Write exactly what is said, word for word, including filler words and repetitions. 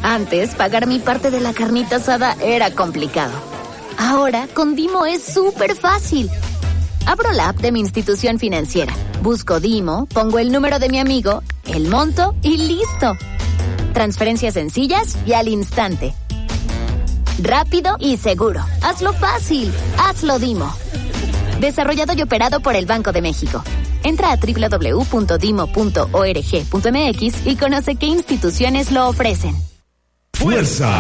Antes, pagar mi parte de la carnita asada era complicado. Ahora, con Dimo es súper fácil. Abro la app de mi institución financiera, busco Dimo, pongo el número de mi amigo, el monto y listo. Transferencias sencillas y al instante. Rápido y seguro. Hazlo fácil. Hazlo Dimo. Desarrollado y operado por el Banco de México. Entra a doble u doble u doble u punto dimo punto org punto m x y conoce qué instituciones lo ofrecen. Fuerza